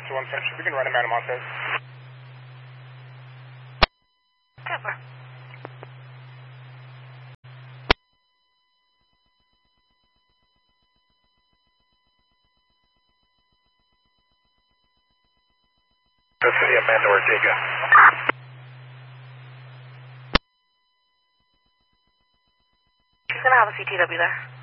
1 Central. We can run him out of Montez. Super. City, Amanda Ortega. She's going to have a CTW there.